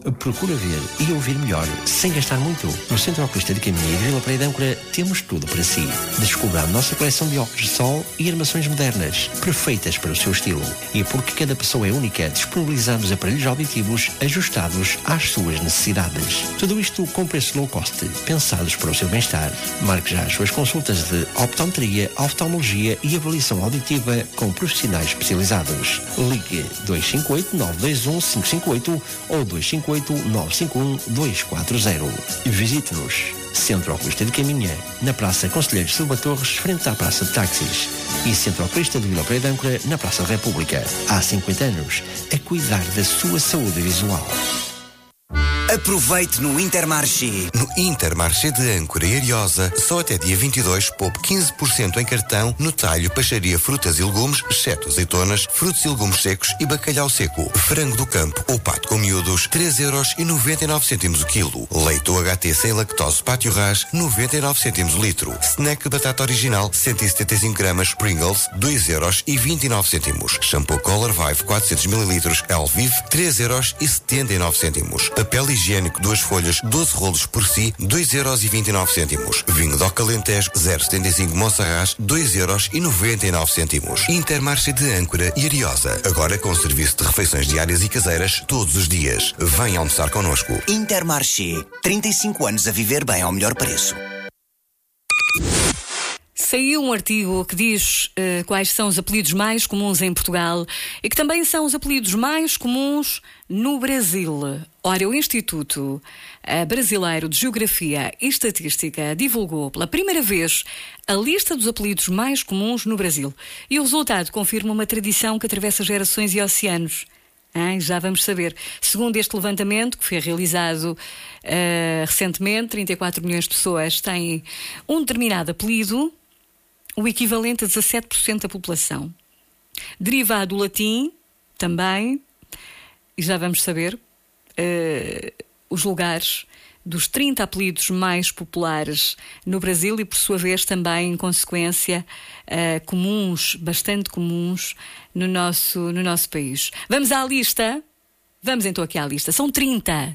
Procura ver e ouvir melhor, sem gastar muito. No Centro Oculista de Caminha e Vila Praia de Âncora temos tudo para si. Descubra a nossa coleção de óculos de sol e armações modernas, perfeitas para o seu estilo. E porque cada pessoa é única, disponibilizamos aparelhos auditivos ajustados às suas necessidades. Tudo isto com preço low cost, pensados para o seu bem-estar. Marque já as suas consultas de optometria, oftalmologia e avaliação auditiva com profissionais especializados. Ligue 258-921-558 ou 258-951-240. Visite-nos. Centro Oculista de Caminha, na Praça Conselheiro Silva Torres, frente à Praça de Táxis. E Centro Oculista de Vila Praia de Âncora, na Praça da República. Há 50 anos, a cuidar da sua saúde visual. Aproveite no Intermarché. No Intermarché de Âncora e Ariosa, só até dia 22, poupe 15% em cartão no talho, peixaria, frutas e legumes, exceto azeitonas, frutos e legumes secos e bacalhau seco. Frango do campo ou pato com miúdos, 3,99€ o quilo. Leite ou HT sem lactose Pátio Ras, 99 cêntimos o litro. Snack batata original, 175 gramas, Pringles, 2,29€. Shampoo Color Vive 400 ml, Elvive, 3,79€. Papel higiênico 2 folhas, 12 rolos por si, 2,29€. Vinho DOC Alentejo 0,75 Monserrat, 2,99€. Intermarché de Âncora e Ariosa. Agora com serviço de refeições diárias e caseiras todos os dias. Venha almoçar connosco. Intermarché. 35 anos a viver bem ao melhor preço. Saiu um artigo que diz quais são os apelidos mais comuns em Portugal e que também são os apelidos mais comuns no Brasil. Ora, o Instituto Brasileiro de Geografia e Estatística divulgou pela primeira vez a lista dos apelidos mais comuns no Brasil. E o resultado confirma uma tradição que atravessa gerações e oceanos. Já vamos saber. Segundo este levantamento, que foi realizado recentemente, 34 milhões de pessoas têm um determinado apelido, o equivalente a 17% da população. Derivado do latim, também, e já vamos saber, os lugares dos 30 apelidos mais populares no Brasil e, por sua vez, também, em consequência, comuns, bastante comuns no nosso país. Vamos à lista? Vamos então aqui à lista. São 30.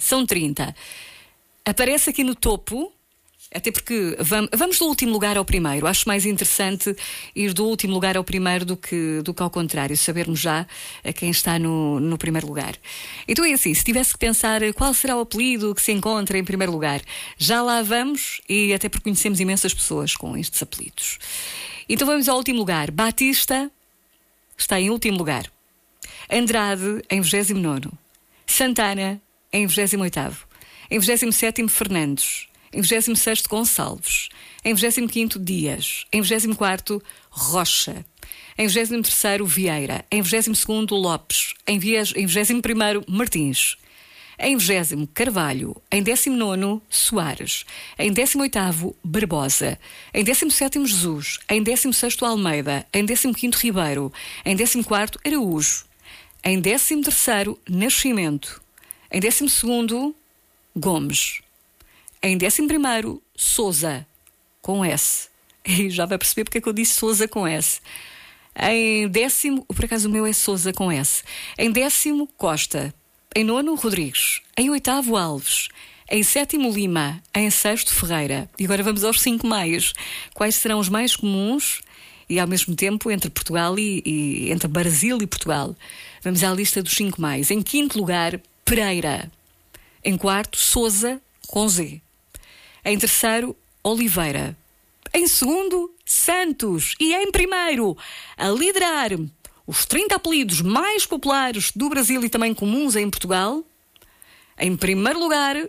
Aparece aqui no topo, até porque vamos do último lugar ao primeiro. Acho mais interessante ir do último lugar ao primeiro do que ao contrário, sabermos já quem está no primeiro lugar. Então é assim, se tivesse que pensar qual será o apelido que se encontra em primeiro lugar, já lá vamos, e até porque conhecemos imensas pessoas com estes apelidos. Então vamos ao último lugar. Batista está em último lugar. Andrade em 29º. Santana em 28º. Em 27º, Fernandes. Em 26º, Gonçalves. Em 25º, Dias. Em 24º, Rocha. Em 23º, Vieira. Em 22º, Lopes. Em 21º, Martins. Em 20º, Carvalho. Em 19º, Soares. Em 18º, Barbosa. Em 17º, Jesus. Em 16º, Almeida. Em 15º, Ribeiro. Em 14º, Araújo. Em 13º, Nascimento. Em 12º, Gomes. Em 11º, Sousa, com S. E já vai perceber porque é que eu disse Sousa com S. Em 10º, por acaso o meu é Sousa com S. Em 10º, Costa. Em 9º, Rodrigues. Em 8º, Alves. Em 7º, Lima. Em 6º, Ferreira. E agora vamos aos 5 mais. Quais serão os mais comuns e ao mesmo tempo entre Portugal e entre Brasil e Portugal? Vamos à lista dos 5 mais. Em 5º lugar, Pereira. Em 4º, Sousa com Z. Em 3º, Oliveira. Em 2º, Santos. E em 1º, a liderar os 30 apelidos mais populares do Brasil e também comuns em Portugal, em primeiro lugar,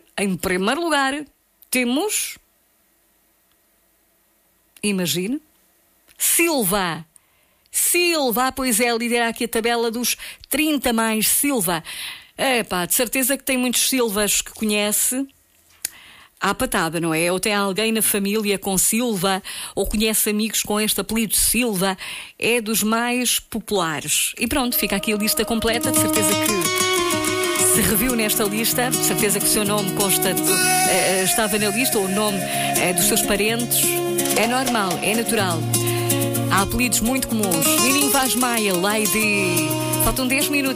temos, imagine, Silva. Silva, pois é, lidera aqui a tabela dos 30 mais Silva. De certeza que tem muitos Silvas que conhece. À patada, não é? Ou tem alguém na família com Silva, ou conhece amigos com este apelido Silva, é dos mais populares. E pronto, fica aqui a lista completa, de certeza que se reviu nesta lista, de certeza que o seu nome estava na lista, ou o nome dos seus parentes. É normal, é natural. Há apelidos muito comuns. Nininho Vaz Maia, Lady. Faltam 10 minutos.